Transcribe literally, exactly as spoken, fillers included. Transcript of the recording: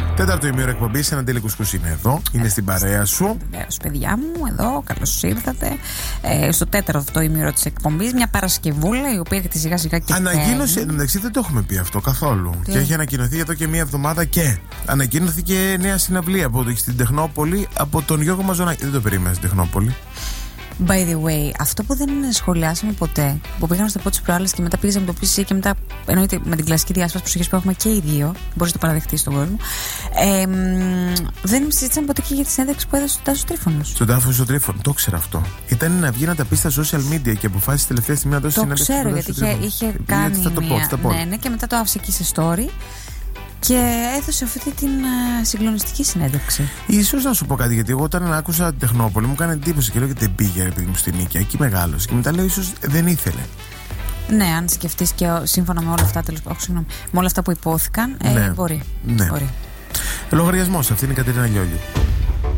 Τέταρτο ημίωρο εκπομπής, ένα Ντέλη Κουσκούς είναι εδώ. Είναι στην παρέα σου. Βεβαίως, παιδιά μου, εδώ, καλώς ήρθατε. Ε, στο τέταρτο ημίωρο της εκπομπής, μια Παρασκευούλα η οποία έρχεται σιγά σιγά και ανακοίνωση, εντάξει, δεν το έχουμε πει αυτό καθόλου. Τι? Και έχει ανακοινωθεί εδώ και μία εβδομάδα και ανακοίνωθηκε νέα συναυλία από το, στην Τεχνόπολη από τον Γιώργο Μαζονάκη. Δεν το περίμενα στην Τεχνόπολη. By the way, αυτό που δεν σχολιάσαμε ποτέ, που πήγαμε στο πω τις προάλλες και μετά πήγαμε το πεις εσύ και μετά εννοείται με την κλασική διάσπαση προσοχής που έχουμε και οι δύο, μπορείς να το παραδεχτείς στον κόσμο. Ε, δεν συζήτησαμε ποτέ και για τη συνέντευξη που έδωσε ο Τάσος Τρίφωνος. Στον Τάσο Τρίφωνο, το ξέρω αυτό. Ήταν να βγει να τα πει στα social media και αποφάσισε τελευταία στιγμή να δώσει συνέντευξη. Το ξέρω γιατί είχε, είχε κάνει. Θα το πω, θα το πω. Ναι, ναι, και μετά το άφησε εκεί σε story. Και έδωσε αυτή την uh, συγκλονιστική συνέντευξη. Ίσως να σου πω κάτι, γιατί εγώ όταν άκουσα την Τεχνόπολη μου έκανε εντύπωση και λέω γιατί δεν πήγε επειδή μου στην Νίκαια, εκεί μεγάλος. Και μετά λέω ίσως δεν ήθελε. Ναι, αν σκεφτείς και σύμφωνα με όλα αυτά, τέλος, όχι, συγγνώμη, με όλα αυτά που υπόθηκαν, ναι. ε, μπορεί. Ναι. μπορεί. Λογαριασμός, αυτή είναι η Κατερίνα Λιόλιου.